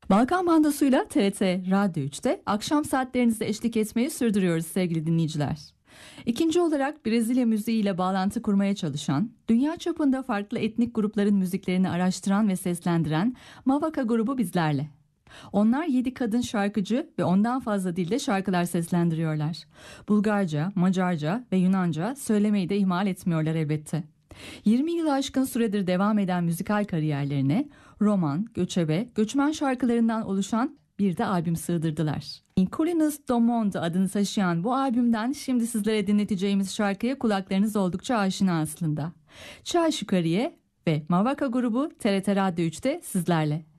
Balkan Bandosu'yla TRT Radyo 3'te akşam saatlerinize eşlik etmeyi sürdürüyoruz sevgili dinleyiciler. İkinci olarak Brezilya müziğiyle bağlantı kurmaya çalışan, dünya çapında farklı etnik grupların müziklerini araştıran ve seslendiren Mavaka grubu bizlerle. Onlar 7 kadın şarkıcı ve ondan fazla dilde şarkılar seslendiriyorlar. Bulgarca, Macarca ve Yunanca söylemeyi de ihmal etmiyorlar elbette. 20 yılı aşkın süredir devam eden müzikal kariyerlerine roman, göçebe, göçmen şarkılarından oluşan bir de albüm sığdırdılar. Incógnitas do Mundo adını taşıyan bu albümden şimdi sizlere dinleteceğimiz şarkıya kulaklarınız oldukça aşina aslında. Çağ Şükariye ve Mavaka grubu TRT Radyo 3'te sizlerle.